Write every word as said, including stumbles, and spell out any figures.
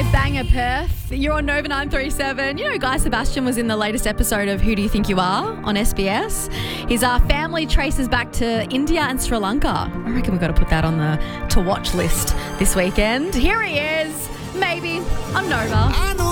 banger, Perth. You're on Nova nine three seven. You know, Guy Sebastian was in the latest episode of Who Do You Think You Are on S B S. His uh, family traces back to India and Sri Lanka. I reckon we've got to put that on the to watch list this weekend. Here he is, maybe on Nova.